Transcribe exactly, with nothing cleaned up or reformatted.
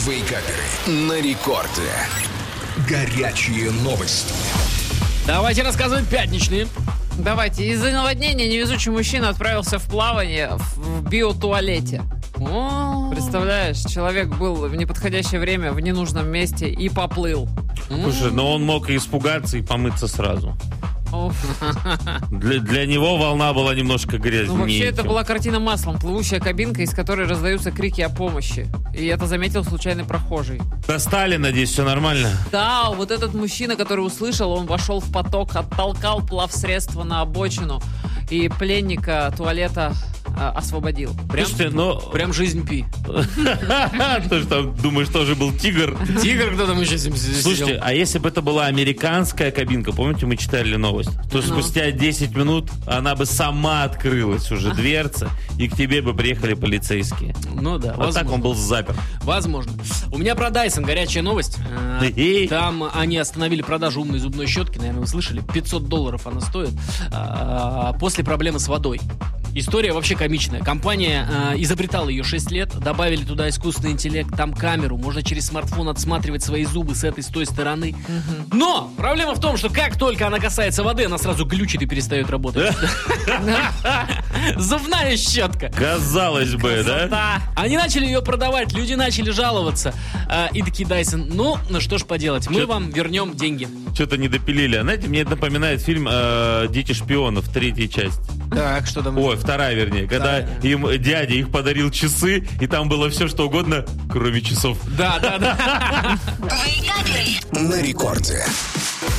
Вейкаперы на рекорде. Горячие новости. Давайте рассказывать пятничные. Давайте. Из-за наводнения невезучий мужчина отправился в плавание в биотуалете. О, Представляешь, человек был в неподходящее время в ненужном месте и поплыл. Слушай, но он мог и испугаться и помыться сразу. Оф. Для, для него волна была немножко грязнее. Ну, вообще, это чем- была картина маслом. Плывущая кабинка, из которой раздаются крики о помощи. И это заметил случайный прохожий. Достали, надеюсь, все нормально? Да, вот этот мужчина, который услышал, он вошел в поток, оттолкал плавсредство на обочину и пленника туалета а, освободил. прям, Слушайте, ну... прям жизнь пи. Ты же там думаешь, тоже был тигр? Тигр, кто там еще сидел? Слушайте, а если бы это была американская кабинка, помните, мы читали новость, то Ну. спустя десять минут она бы сама открылась уже дверца, и к тебе бы приехали полицейские. Ну да, Вот так возможно. он был заперт. Возможно. У меня про Dyson горячая новость. Э, Эй. Там они остановили продажу умной зубной щетки, наверное, вы слышали, пятьсот долларов она стоит, а, после проблемы с водой. История вообще комичная. Компания э, изобретала ее шесть лет, добавили туда искусственный интеллект, там камеру, можно через смартфон отсматривать свои зубы с этой, с той стороны. Но проблема в том, что как только она касается воды, она сразу глючит и перестает работать. Зубная щетка. Казалось бы, да? Да. Они начали ее продавать, люди начали жаловаться. А, и такие, Dyson, ну, ну что ж поделать, мы Чё- вам вернем деньги. Что-то не допилили. А знаете, мне это напоминает фильм э, «Дети шпионов», третья часть. Так, что там? Ой, вторая, вернее. Когда им дядя их подарил часы, и там было все, что угодно, кроме часов. Да, да, да. На рекорде.